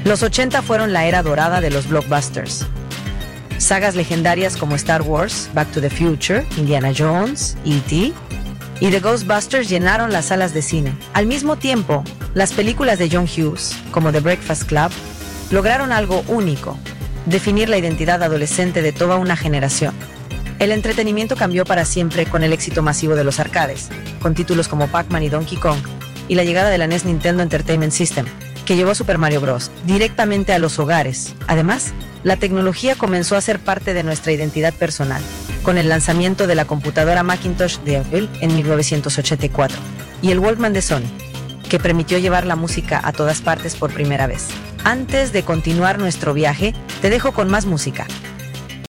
Los 80 fueron la era dorada de los blockbusters. Sagas legendarias como Star Wars, Back to the Future, Indiana Jones, E.T. y The Ghostbusters llenaron las salas de cine. Al mismo tiempo, las películas de John Hughes, como The Breakfast Club, lograron algo único: definir la identidad adolescente de toda una generación. El entretenimiento cambió para siempre con el éxito masivo de los arcades, con títulos como Pac-Man y Donkey Kong, y la llegada de la NES Nintendo Entertainment System, que llevó Super Mario Bros. Directamente a los hogares. Además, la tecnología comenzó a ser parte de nuestra identidad personal, con el lanzamiento de la computadora Macintosh de Apple en 1984 y el Walkman de Sony, que permitió llevar la música a todas partes por primera vez. Antes de continuar nuestro viaje, te dejo con más música.